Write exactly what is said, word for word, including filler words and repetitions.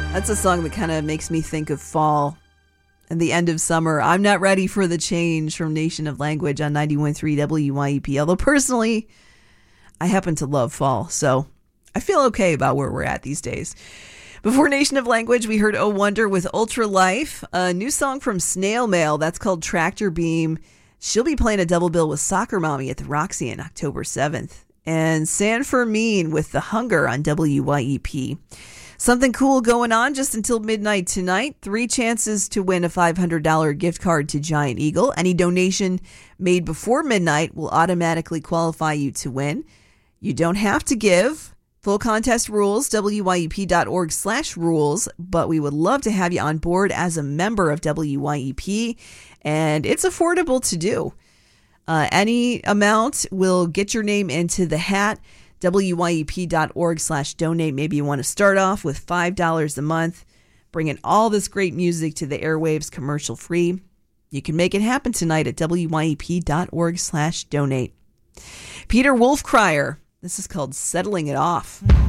That's a song that kind of makes me think of fall and the end of summer. I'm not ready for the change from Nation of Language on ninety-one point three W Y E P. Although personally, I happen to love fall, so I feel okay about where we're at these days. Before Nation of Language, we heard Oh Wonder with Ultra Life, a new song from Snail Mail that's called Tractor Beam. She'll be playing a double bill with Soccer Mommy at the Roxy on October seventh. And San Fermin with The Hunger on W Y E P. Something cool going on just until midnight tonight. Three chances to win a five hundred dollars gift card to Giant Eagle. Any donation made before midnight will automatically qualify you to win. You don't have to give. Full contest rules, W Y E P dot org slash rules. But we would love to have you on board as a member of W Y E P. And it's affordable to do. Uh, any amount will get your name into the hat. W Y E P dot org slash donate. Maybe you want to start off with five dollars a month, bringing all this great music to the airwaves commercial free. You can make it happen tonight at W Y E P dot org slash donate. Peter Wolfcrier. This is called Settling It Off.